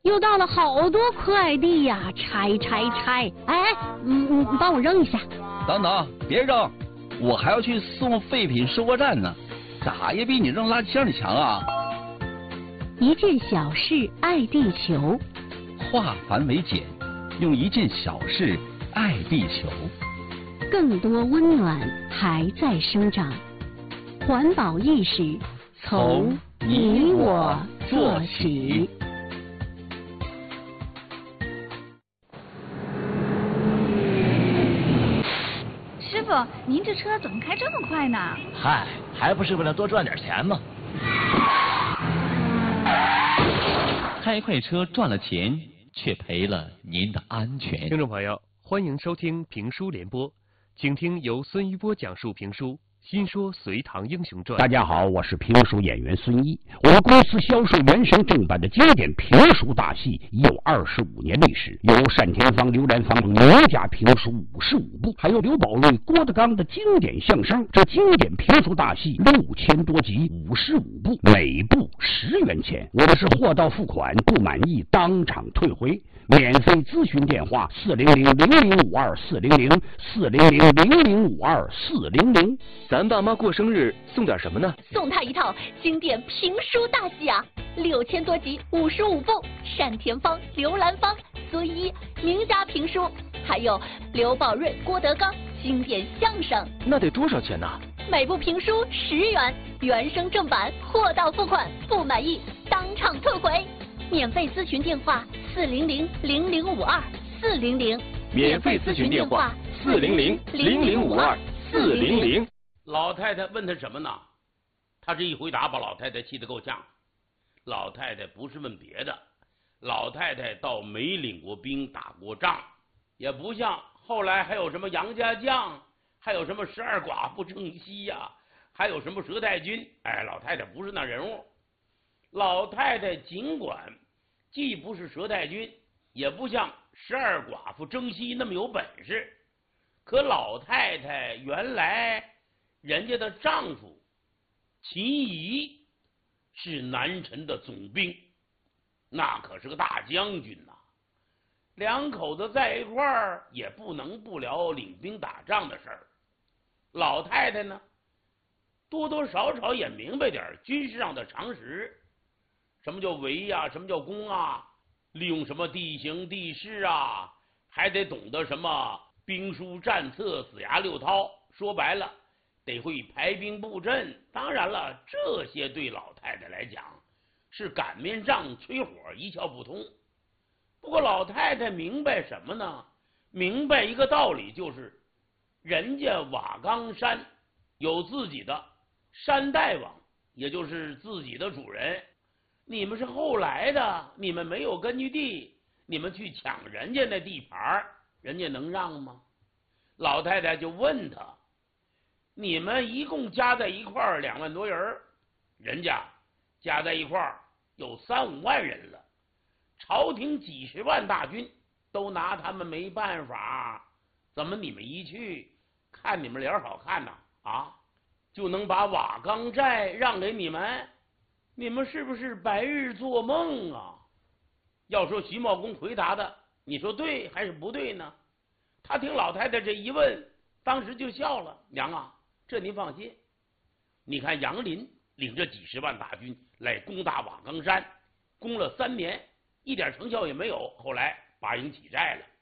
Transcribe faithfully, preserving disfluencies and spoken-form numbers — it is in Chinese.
又到了好多快递呀，拆拆拆！哎，嗯嗯，帮我扔一下。 等等，别扔，我还要去送废品收货站呢，咋也比你扔垃圾箱里强啊！ 一件小事爱地球， 化繁为简，用一件小事爱地球。 更多温暖还在生长，环保意识从你我做起。 师傅，您这车怎么开这么快呢？ 嗨，还不是为了多赚点钱吗？ 开快车赚了钱，却赔了您的安全。 听众朋友，欢迎收听评书联播，请听由孙一波讲述评书《新说隋唐英雄传》。 大家好，我是评书演员孙一。我们公司销售原声正版的经典评书大戏已有二十五年历史，有单田芳、刘兰芳名家评书五十五部，还有刘宝瑞、郭德纲的经典相声。这经典评书大戏六千多集，五十五部，每部十元钱。我们是货到付款，不满意当场退回。免费咨询电话：四零零零零五二四零零四零零零零五二四零零。 咱爸妈过生日送点什么呢？ 送他一套经典评书大戏啊，六千多集，五十五部，单田芳、刘兰芳、孙一名家评书，还有刘宝瑞、郭德纲经典相声。 那得多少钱呢？ 每部评书十元，原声正版，货到付款，不满意当场退回。免费咨询电话：四零零零零五二四零零。 免费咨询电话：四零零零零五二四零零。 老太太问他什么呢？他这一回答把老太太气得够呛。老太太不是问别的，老太太倒没领过兵打过仗，也不像后来还有什么杨家将，还有什么十二寡妇郑西呀、啊，还有什么佘太君。哎，老太太不是那人物。老太太尽管既不是佘太君，也不像十二寡妇郑西那么有本事，可老太太原来人家的丈夫秦仪是南陈的总兵，那可是个大将军呐、啊。两口子在一块儿也不能不聊领兵打仗的事儿。老太太呢，多多少少也明白点军事上的常识，什么叫围啊，什么叫攻啊，利用什么地形地势啊，还得懂得什么兵书战策、死牙六韬。说白了，得会排兵布阵。当然了，这些对老太太来讲是擀面杖吹火，一窍不通。不过老太太明白什么呢？明白一个道理，就是人家瓦岗山有自己的山大王，也就是自己的主人。你们是后来的，你们没有根据地，你们去抢人家那地盘，人家能让吗？老太太就问他，你们一共加在一块儿两万多人，人家加在一块儿有三五万人了，朝廷几十万大军都拿他们没办法，怎么你们一去看你们脸好看呐啊，就能把瓦岗寨让给你们？你们是不是白日做梦啊？要说徐茂公回答的，你说对还是不对呢？他听老太太这一问，当时就笑了。娘啊，这您放心，你看杨林领着几十万大军来攻打瓦岗山，攻了三年，一点成效也没有，后来拔营起寨了。